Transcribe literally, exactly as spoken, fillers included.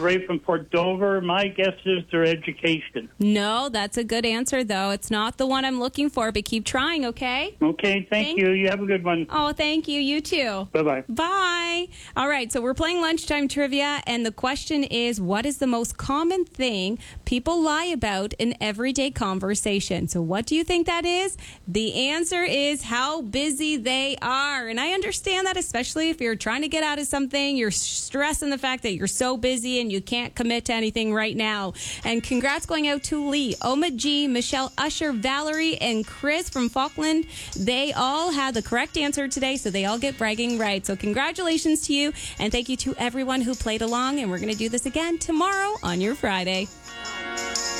Ray from Port Dover. My guess is their education. No, that's a good answer, though. It's not the one I'm looking for, but keep trying, okay? Okay, thank, thank you. You have a good one. Oh, thank you. You too. Bye-bye. Bye. All right, so we're playing lunchtime trivia, and the question is, what is the most common thing people lie about in everyday conversation? So what do you think that is? The answer is how busy they are. And I understand that, especially if you're trying to get out of something, you're stressing the fact that you're so busy and you can't commit to anything right now. And congrats going out to Lee, Oma G, Michelle Usher, Valerie, and Chris from Falkland. They all had the correct answer today, so they all get bragging rights. So congratulations to you, and thank you to everyone who played along, and we're going to do this again tomorrow on your Friday.